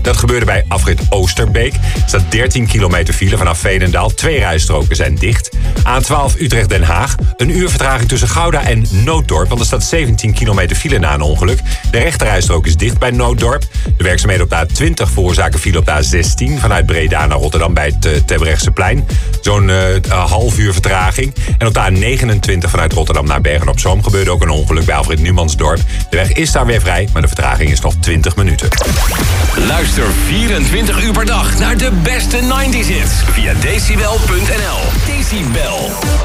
Dat gebeurde bij afrit Oosterbeek. Er staat 13 kilometer file vanaf Veenendaal. 2 rijstroken zijn dicht. A12 Utrecht-Den Haag. Een uur vertraging tussen Gouda en Nooddorp. Want er staat 17 kilometer file na een ongeluk. De rechterrijstrook is dicht bij Nooddorp. De werkzaamheden op de A20 veroorzaken file op de A16. Vanuit Breda naar Rotterdam bij het Terbrechtseplein. Zo'n half uur vertraging. En op de A29 vanuit Rotterdam naar Bergen-op-Zoom gebeurde ook een ongeluk bij Alfred Numansdorp. De weg is daar weer vrij, maar de vertraging is nog 20 minuten. Luister 24 uur per dag naar de beste 90s hits via decibel.nl. Decibel.